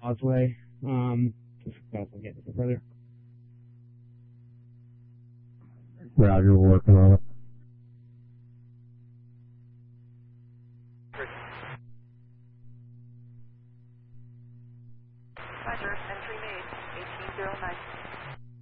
causeway. Just got to get it further. Roger, we're working on it. Roger, entry made, 1809.